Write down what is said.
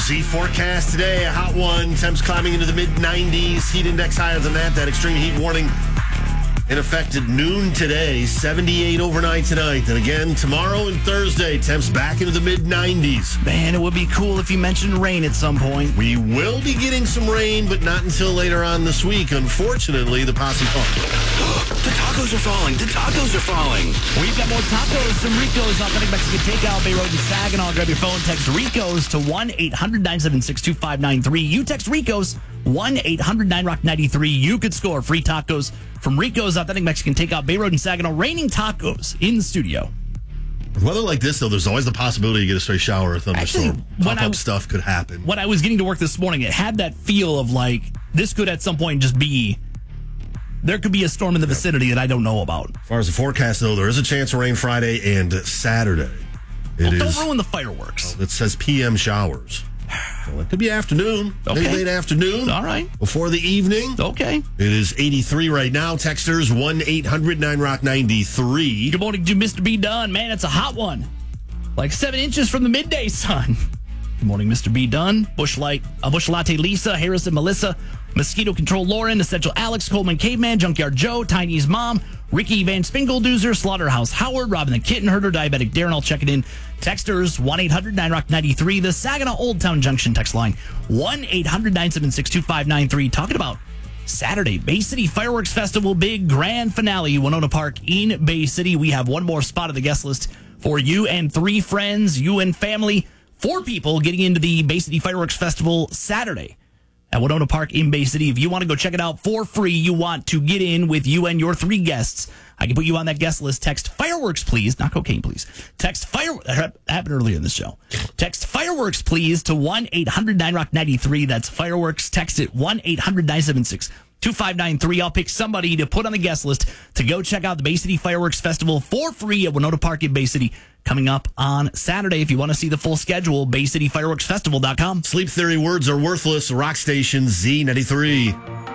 See forecast today, a hot one. Temps climbing into the mid-90s. Heat index higher than that. That extreme heat warning in effect at noon today. 78 overnight tonight. And again, tomorrow and Thursday, temps back into the mid-90s. Man, it would be cool if you mentioned rain at some point. We will be getting some rain, but not until later on this week. Unfortunately, the posse... The tacos are falling. The tacos are falling. We've got more tacos from Rico's Authentic Mexican Takeout, Bay Road and Saginaw. Grab your phone, text Rico's to 1-800-976-2593. You text Rico's 1-800-9ROCK-93. You could score free tacos from Rico's Authentic Mexican Takeout, Bay Road and Saginaw. Raining tacos in the studio. With weather like this, though, there's always the possibility you get a stray shower or thunderstorm. Pop-up stuff could happen. When I was getting to work this morning, it had that feel of like this could at some point just be... There could be a storm in the vicinity that I don't know about. As far as the forecast, though, there is a chance of rain Friday and Saturday. Don't ruin the fireworks. It says PM showers. Well, it could be afternoon. Okay. Maybe late afternoon. All right. Before the evening. Okay. It is 83 right now. Texters 1-800-9ROCK-93. Good morning to Mr. B. Dunn. Man, it's a hot one. Like 7 inches from the midday sun. Good morning, Mr. B. Dunn. Bush Latte Lisa, Harrison Melissa, Mosquito Control Lauren, Essential Alex, Coleman Caveman, Junkyard Joe, Tiny's Mom, Ricky Van Spingeldoozer, Slaughterhouse Howard, Robin the Kitten Herder, Diabetic Darren, all checking in. Texters 1-800-9ROCK-93. The Saginaw Old Town Junction text line 1-800-976-2593. Talking about Saturday, Bay City Fireworks Festival, big grand finale, Winona Park in Bay City. We have one more spot of the guest list for you and 3 friends, you and family. 4 people getting into the Bay City Fireworks Festival Saturday at Winona Park in Bay City. If you want to go check it out for free, you want to get in with you and your 3 guests, I can put you on that guest list. Text fireworks, please. Not cocaine, please. Text fireworks. That happened earlier in the show. Text fireworks, please, to 1-800-9ROCK-93. That's fireworks. Text it 1-800-976-2593. I'll pick somebody to put on the guest list to go check out the Bay City Fireworks Festival for free at Winona Park in Bay City coming up on Saturday. If you want to see the full schedule, BayCityFireworksFestival.com. Sleep Theory, words are worthless. Rock Station Z93.